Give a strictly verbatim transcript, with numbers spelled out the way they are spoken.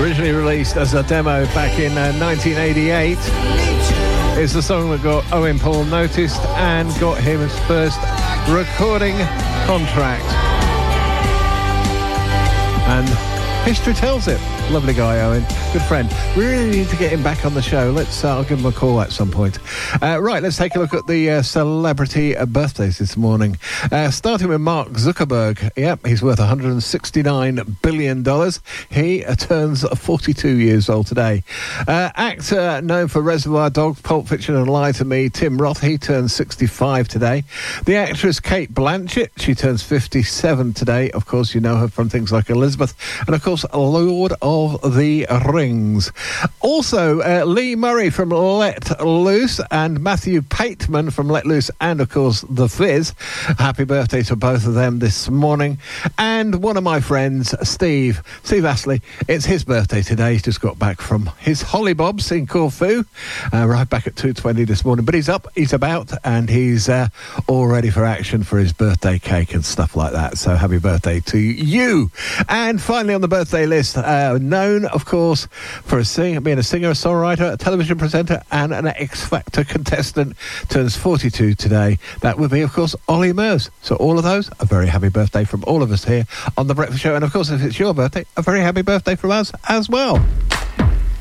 Originally released as a demo back in uh, nineteen eighty-eight. It's the song that got Owen Paul noticed and got him his first recording contract. And history tells it. Lovely guy, Owen. Good friend. We really need to get him back on the show. Let's. Uh, I'll give him a call at some point. Uh, right, let's take a look at the uh, celebrity uh, birthdays this morning. Uh, starting with Mark Zuckerberg. Yep, he's worth one hundred sixty-nine billion dollars. He uh, turns forty-two years old today. Uh, actor known for Reservoir Dogs, Pulp Fiction and Lie to Me, Tim Roth. He turns sixty-five today. The actress Cate Blanchett. She turns fifty-seven today. Of course, you know her from things like Elizabeth. And, of course, Lord of the Rings. Also, uh, Lee Murray from Let Loose and Matthew Pateman from Let Loose and, of course, The Fizz. Happy birthday to both of them this morning. And one of my friends, Steve, Steve Astley, it's his birthday today. He's just got back from his Hollybobs in Corfu, uh, right back at two twenty this morning. But he's up, he's about, and he's uh, all ready for action for his birthday cake and stuff like that. So happy birthday to you. And finally on the birthday list, uh, known, of course, for a sing- being a singer, a songwriter, a television presenter, and an X Factor contestant, turns forty-two today. That would be, of course, Ollie Murs. So all of those, a very happy birthday from all of us here on The Breakfast Show. And, of course, if it's your birthday, a very happy birthday from us as well.